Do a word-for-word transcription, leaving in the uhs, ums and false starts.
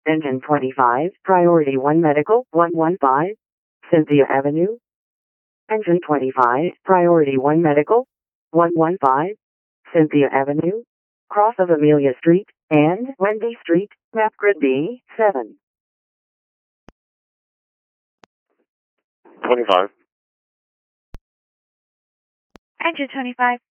Engine twenty-five, Priority one Medical, one one five, Cynthia Avenue. Engine twenty-five, Priority one Medical, one one five, Cynthia Avenue, cross of Amelia Street, and Wendy Street, map grid B, seven. twenty-five. Engine twenty-five.